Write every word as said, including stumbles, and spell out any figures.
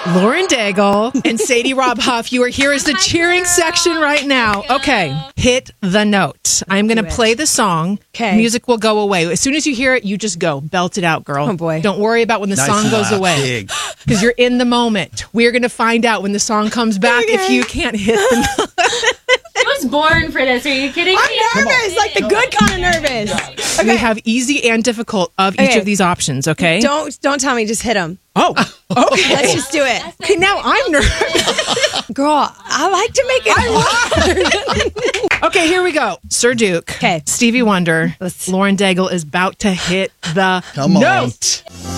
Lauren Daigle and Sadie Robb Huff. You are here as the cheering section right now. Okay, hit the note. I'm going to play the song. Okay. Music will go away. As soon as you hear it, you just go. Belt it out, girl. Oh, boy. Don't worry about when the Nice song and goes loud, away. big. Because you're in the moment. We're going to find out when the song comes back Okay. if you can't hit the note. I was born for this. Are you kidding me? I'm nervous, like the good kind of nervous. We have easy and difficult of each Okay. of these options, okay? Don't don't tell me, just hit him. Oh, okay. Let's just do it. Okay, now I'm nervous. Girl, I like to make it hard. Okay, here we go. Sir Duke, Okay. Stevie Wonder, Let's- Lauren Daigle is about to hit the Come on. note.